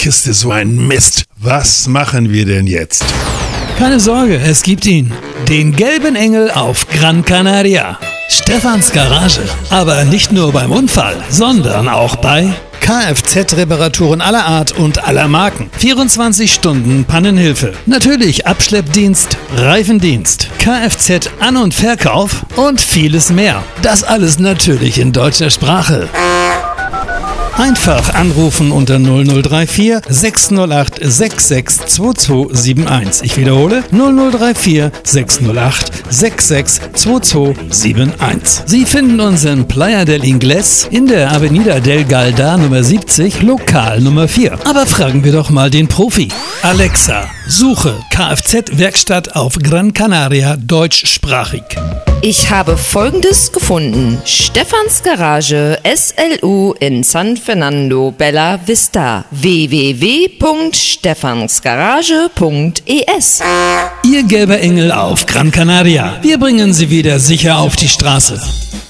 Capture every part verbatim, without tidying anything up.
Kiste so ein Mist. Was machen wir denn jetzt? Keine Sorge, es gibt ihn. Den gelben Engel auf Gran Canaria. Stefans Garage. Aber nicht nur beim Unfall, sondern auch bei Kfz-Reparaturen aller Art und aller Marken. vierundzwanzig Stunden Pannenhilfe. Natürlich Abschleppdienst, Reifendienst, Kfz-An- und Verkauf und vieles mehr. Das alles natürlich in deutscher Sprache. Einfach anrufen unter null null drei vier sechs null acht sechs sechs zwei zwei sieben eins. Ich wiederhole null null drei vier sechs null acht sechs sechs zwei zwei sieben eins. Sie finden uns in Playa del Ingles in der Avenida del Galda Nummer siebzig, Lokal Nummer vier. Aber fragen wir doch mal den Profi. Alexa, suche Kfz-Werkstatt auf Gran Canaria deutschsprachig. Ich habe Folgendes gefunden. Stefans Garage S L U in San Fernando Bella Vista. w w w punkt stefansgarage punkt e s. Ihr gelber Engel auf Gran Canaria. Wir bringen Sie wieder sicher auf die Straße.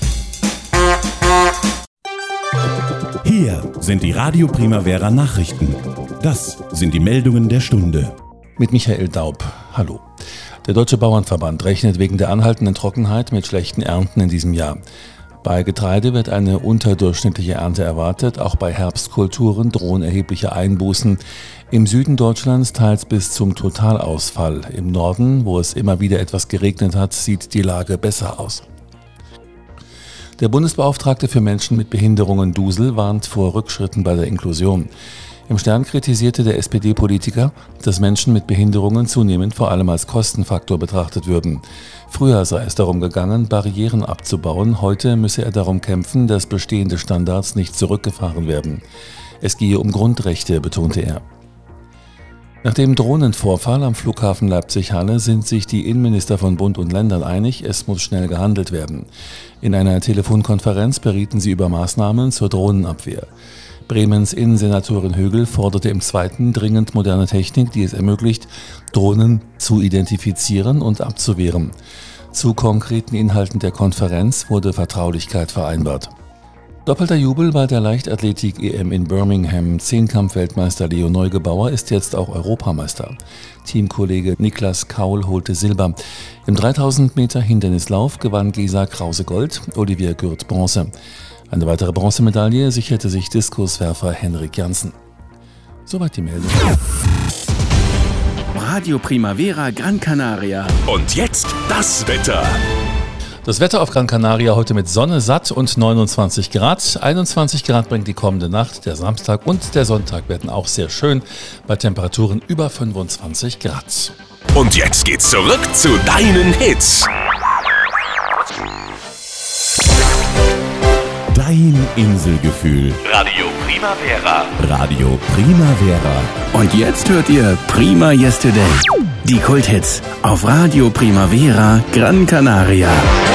Hier sind die Radio Primavera Nachrichten. Das sind die Meldungen der Stunde. Mit Michael Daub. Hallo. Der Deutsche Bauernverband rechnet wegen der anhaltenden Trockenheit mit schlechten Ernten in diesem Jahr. Bei Getreide wird eine unterdurchschnittliche Ernte erwartet. Auch bei Herbstkulturen drohen erhebliche Einbußen. Im Süden Deutschlands teils bis zum Totalausfall. Im Norden, wo es immer wieder etwas geregnet hat, sieht die Lage besser aus. Der Bundesbeauftragte für Menschen mit Behinderungen Dusel warnt vor Rückschritten bei der Inklusion. Im Stern kritisierte der S P D-Politiker, dass Menschen mit Behinderungen zunehmend vor allem als Kostenfaktor betrachtet würden. Früher sei es darum gegangen, Barrieren abzubauen, heute müsse er darum kämpfen, dass bestehende Standards nicht zurückgefahren werden. Es gehe um Grundrechte, betonte er. Nach dem Drohnenvorfall am Flughafen Leipzig-Halle sind sich die Innenminister von Bund und Ländern einig, es muss schnell gehandelt werden. In einer Telefonkonferenz berieten sie über Maßnahmen zur Drohnenabwehr. Bremens Innensenatorin Högel forderte im Zweiten dringend moderne Technik, die es ermöglicht, Drohnen zu identifizieren und abzuwehren. Zu konkreten Inhalten der Konferenz wurde Vertraulichkeit vereinbart. Doppelter Jubel bei der Leichtathletik-E M in Birmingham. Zehnkampf-Weltmeister Leo Neugebauer ist jetzt auch Europameister. Teamkollege Niklas Kaul holte Silber. Im dreitausend Meter Hindernislauf gewann Gesa Krause Gold, Olivier Gürt Bronze. Eine weitere Bronzemedaille sicherte sich Diskuswerfer Henrik Janssen. Soweit die Meldung. Radio Primavera Gran Canaria. Und jetzt das Wetter. Das Wetter auf Gran Canaria heute mit Sonne satt und neunundzwanzig Grad. einundzwanzig Grad bringt die kommende Nacht. Der Samstag und der Sonntag werden auch sehr schön bei Temperaturen über fünfundzwanzig Grad. Und jetzt geht's zurück zu deinen Hits. Dein Inselgefühl. Radio Primavera. Radio Primavera. Und jetzt hört ihr Prima Yesterday. Die Kulthits auf Radio Primavera Gran Canaria.